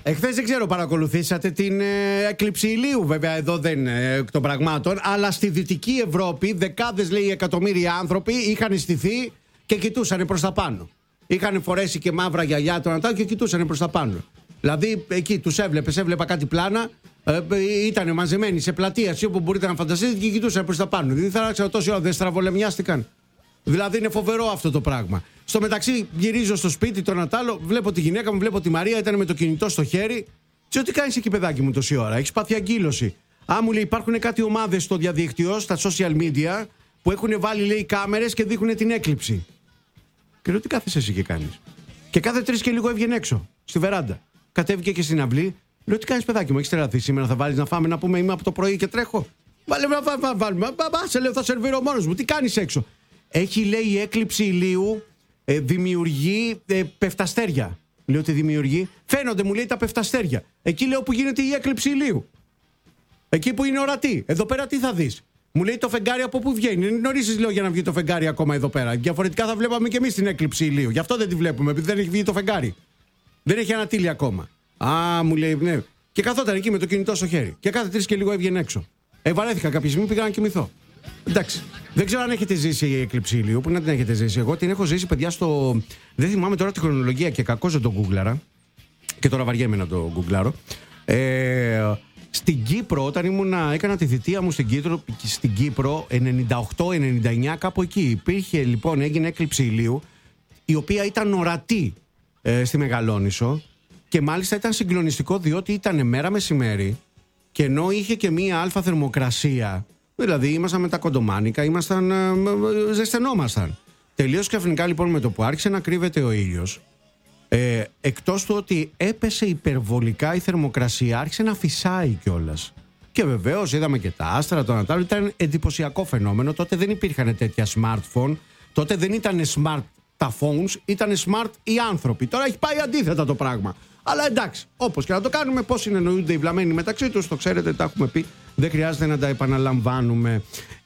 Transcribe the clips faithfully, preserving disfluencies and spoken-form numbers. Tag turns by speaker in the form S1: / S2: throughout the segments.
S1: Εχθές δεν ξέρω, παρακολουθήσατε την ε, έκλειψη ηλίου, βέβαια εδώ δεν ε, εκ των πραγμάτων, αλλά στη Δυτική Ευρώπη δεκάδες λέει εκατομμύρια άνθρωποι είχαν στηθεί και κοιτούσαν προς τα πάνω. Είχαν φορέσει και μαύρα γυαλιά το Νατάλ και κοιτούσαν προς τα πάνω. Δηλαδή εκεί τους έβλεπες, έβλεπα κάτι πλάνα, ε, ήταν μαζεμένοι σε πλατεία όπου μπορείτε να φανταστείτε και κοιτούσαν προς τα πάνω. Δηλαδή θα άξα τόση ώρα, δεν στραβολεμιάστηκαν. Δηλαδή είναι φοβερό αυτό το πράγμα. Στο μεταξύ γυρίζω στο σπίτι τον Νατάλο, βλέπω τη γυναίκα μου, βλέπω τη Μαρία, ήταν με το κινητό στο χέρι. Τι τι κάνεις εκεί παιδάκι μου τόση ώρα, έχεις πάθει αγκύλωση. Α, μου λέει υπάρχουν κάτι ομάδες στο διαδίκτυο, στα social media, που έχουν βάλει λέει κάμερες και δείχνουν την έκλειψη. Και λέω τι κάθεσαι εσύ και κάνεις. Και κάθε τρεις και λίγο έβγαινε έξω, στη βεράντα. Κατέβηκε και στην αυλή. Λέω τι κάνεις παιδάκι μου, έχεις τρελαθεί σήμερα, θα βάλεις να φάμε να πούμε είμαι από το πρωί και τρέχω. Βάλε να βάλουμε, σε λέω θα σερβίρω μόνος μου, τι κάνεις έξω. Έχει λέει η έκλειψη ηλίου ε, δημιουργεί ε, πεφταστέρια. Λέω τι δημιουργεί. Φαίνονται μου λέει τα πεφταστέρια. Εκεί λέω που γίνεται η έκλειψη ηλίου. Εκεί που είναι ορατή. Εδώ πέρα τι θα δεις. Μου λέει το φεγγάρι από πού βγαίνει. Είναι νωρίς λέω για να βγει το φεγγάρι ακόμα εδώ πέρα. Διαφορετικά θα βλέπαμε και εμείς την έκλειψη ηλίου. Γι' αυτό δεν τη βλέπουμε, επειδή δεν έχει βγει το φεγγάρι. Δεν έχει ανατείλει ακόμα. Α, μου λέει ναι. Και καθόταν εκεί με το κινητό στο χέρι. Και κάθε τρεις και λίγο έβγαινε έξω. Ε, βαρέθηκα κάποια στιγμή, πήγα να κοιμηθώ. Εντάξει. Δεν ξέρω αν έχετε ζήσει η έκλειψη ηλίου. Πού να την έχετε ζήσει. Εγώ την έχω ζήσει, παιδιά, στο. Δεν θυμάμαι τώρα τη χρονολογία και κακώς δεν το γκούγκλαρα. Και τώρα βαριέμαι να το γκούγκλαρω. Ε, στην Κύπρο, όταν ήμουνα, έκανα τη θητεία μου στην Κύπρο, στην Κύπρο ενενήντα οκτώ ενενήντα εννιά, κάπου εκεί. Υπήρχε λοιπόν, έγινε έκλειψη ηλίου, η οποία ήταν ορατή ε, στη Μεγαλόνισσο. Και μάλιστα ήταν συγκλονιστικό διότι ήταν μέρα μεσημέρι. Και ενώ είχε και μία αλφα θερμοκρασία. Δηλαδή ήμασταν με τα κοντομάνικα, ήμασταν, ε, ζεσθενόμασταν. Τελείως ξαφνικά λοιπόν με το που άρχισε να κρύβεται ο ήλιος, ε, εκτός του ότι έπεσε υπερβολικά η θερμοκρασία, άρχισε να φυσάει κιόλας. Και βεβαίως είδαμε και τα άστρα, το Νατάλο, ήταν εντυπωσιακό φαινόμενο. Τότε δεν υπήρχαν τέτοια smartphone, τότε δεν ήταν smart τα phones, ήταν smart οι άνθρωποι. Τώρα έχει πάει αντίθετα το πράγμα. Αλλά εντάξει, όπως και να το κάνουμε, πώς συνεννοούνται οι βλαμμένοι μεταξύ τους, το ξέρετε, τα έχουμε πει, δεν χρειάζεται να τα επαναλαμβάνουμε.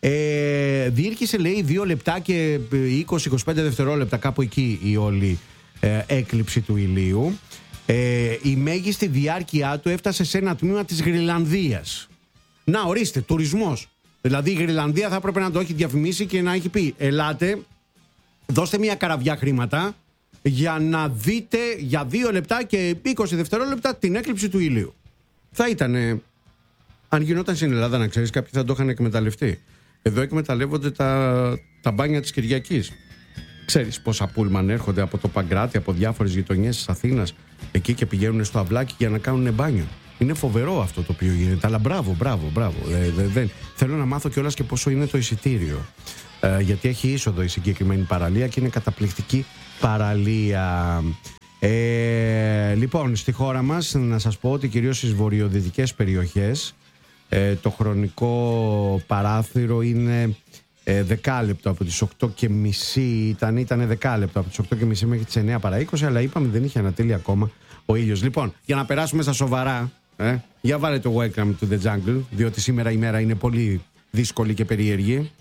S1: Ε, διήρκησε, λέει, δύο λεπτά και είκοσι με είκοσι πέντε δευτερόλεπτα, κάπου εκεί η όλη ε, έκλειψη του ηλίου. Ε, η μέγιστη διάρκεια του έφτασε σε ένα τμήμα της Γρυλανδίας. Να, ορίστε, τουρισμός. Δηλαδή η Γρυλανδία θα έπρεπε να το έχει διαφημίσει και να έχει πει: ελάτε, δώστε μια καραβιά χρήματα για να δείτε για δύο λεπτά και είκοσι δευτερόλεπτα την έκλειψη του ηλίου. Θα ήταν, αν γινόταν στην Ελλάδα, να ξέρεις, κάποιοι θα το είχαν εκμεταλλευτεί. Εδώ εκμεταλλεύονται τα, τα μπάνια της Κυριακής. Ξέρεις πόσα πούλμαν έρχονται από το Παγκράτη, από διάφορες γειτονιές της Αθήνας, εκεί και πηγαίνουν στο αυλάκι για να κάνουν μπάνιο. Είναι φοβερό αυτό το οποίο γίνεται. Αλλά μπράβο, μπράβο, μπράβο. Ε, δε, δε. Θέλω να μάθω κιόλας και πόσο είναι το εισιτήριο. Ε, γιατί έχει είσοδο η συγκεκριμένη παραλία και είναι καταπληκτική παραλία. Ε, λοιπόν, στη χώρα μας, να σας πω ότι κυρίως στις βορειοδυτικές περιοχές ε, το χρονικό παράθυρο είναι ε, δεκάλεπτο από τις οκτώ και μισή ήταν, ήταν δεκάλεπτο από τις οκτώ και μισή μέχρι τις εννιά παρά είκοσι, αλλά είπαμε δεν είχε ανατέλει ακόμα ο ήλιος. Λοιπόν, για να περάσουμε στα σοβαρά, ε, για βάλε το Welcome to the Jungle, διότι σήμερα η μέρα είναι πολύ δύσκολη και περίεργη.